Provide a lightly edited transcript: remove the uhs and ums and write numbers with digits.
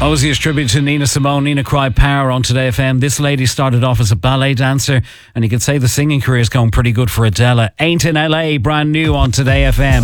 Ozzy's tribute to Nina Simone. Nina cried power on Today FM. This lady started off as a ballet dancer, and you could say the singing career is going pretty good for Adele. Ain't in LA, brand new on Today FM.